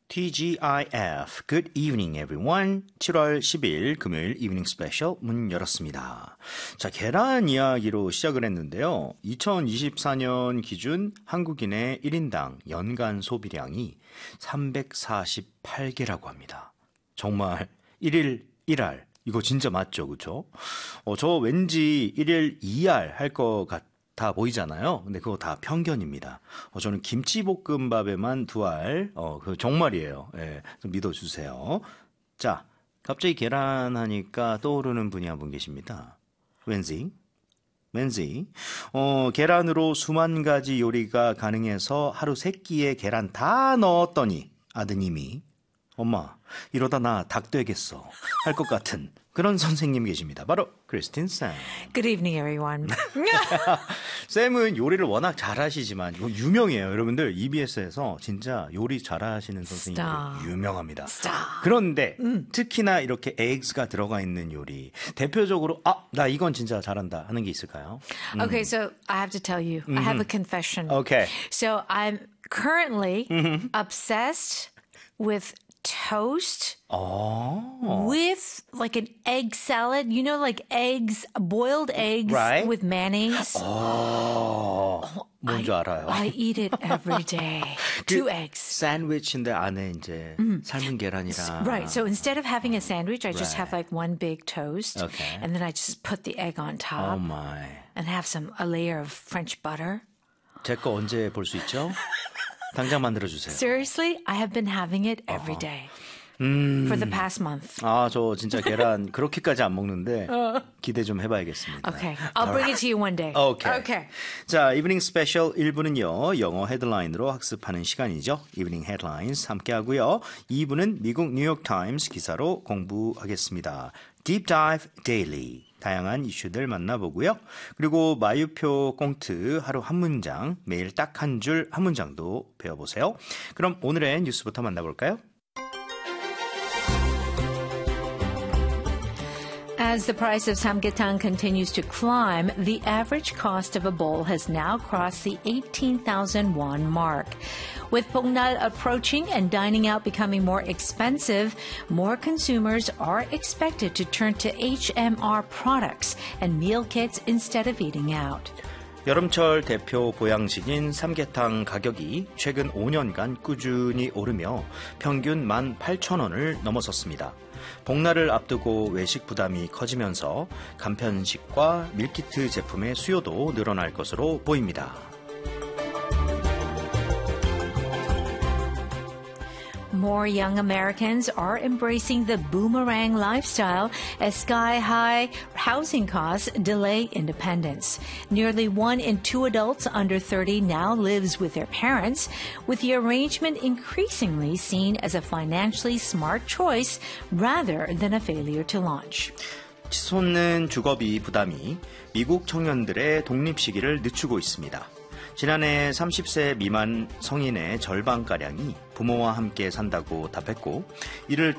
TGIF, Good evening everyone. 7월 10일 금요일 이브닝 스페셜 문 열었습니다. 자, 계란 이야기로 시작을 했는데요. 2024년 기준 한국인의 1인당 연간 소비량이 348개라고 합니다. 정말 1일 1알. 이거 진짜 맞죠, 그렇죠? 저 왠지 1일 2알 할 것 같아 보이잖아요. 근데 그거 다 편견입니다. 저는 김치볶음밥에만 2알, 그 정말이에요. 예, 좀 믿어주세요. 자, 갑자기 계란 하니까 떠오르는 분이 한 분 계십니다. 왠지, 계란으로 수만 가지 요리가 가능해서 하루 3끼에 계란 다 넣었더니 아드님이 엄마, 이러다 나 닭 되겠어 할 것 같은 그런 선생님 계십니다. 바로 크리스틴 쌤. Good evening, everyone. 쌤은 요리를 워낙 잘하시지만 유명해요. 여러분들 EBS에서 진짜 요리 잘하시는 선생님들 유명합니다. 그런데 특히나 이렇게 eggs가 들어가 있는 요리 대표적으로 나 이건 진짜 잘한다 하는 게 있을까요? Okay, so I have to tell you, I have a confession. Okay. So I'm currently obsessed with toast with like an egg salad. You know, like eggs, boiled eggs Right. with mayonnaise. 뭔지 알아요. I eat it every day. 2 eggs. 샌드위치인데 안에 이제 삶은 계란이랑. Right. So instead of having a sandwich, I just have Right. like one big toast. Okay. And then I just put the egg on top. Oh my. And have a layer of French butter. 제 거 언제 볼 수 있죠? 당장 만들어주세요. Seriously, I have been having it every day for the past month. 저 진짜 계란 그렇게까지 안 먹는데 기대 좀 해봐야겠습니다. Okay, I'll bring it to you one day. Okay. 자, 이브닝 스페셜 1부는요. 영어 헤드라인으로 학습하는 시간이죠. 이브닝 헤드라인스 함께 하고요. 2부는 미국 뉴욕 타임스 기사로 공부하겠습니다. Deep Dive Daily. 다양한 이슈들 만나보고요. 그리고 마유표 꽁트 하루 한 문장, 매일 딱 한 줄 한 문장도 배워보세요. 그럼 오늘의 뉴스부터 만나볼까요? As the price of samgyetang continues to climb, the average cost of a bowl has now crossed the 18,000 won mark. With Pongnal approaching and dining out becoming more expensive, more consumers are expected to turn to HMR products and meal kits instead of eating out. 여름철 대표 보양식인 삼계탕 가격이 최근 5년간 꾸준히 오르며 평균 18,000원을 넘어섰습니다. 복날을 앞두고 외식 부담이 커지면서 간편식과 밀키트 제품의 수요도 늘어날 것으로 보입니다. More young Americans are embracing the boomerang lifestyle as sky-high housing costs delay independence. Nearly 1 in 2 adults under 30 now lives with their parents, with the arrangement increasingly seen as a financially smart choice rather than a failure to launch. 치솟는 주거비 부담이 미국 청년들의 독립 시기를 늦추고 있습니다. 지난해 30세 미만 성인의 절반가량이 부모와 함께 산다고 답했고 이를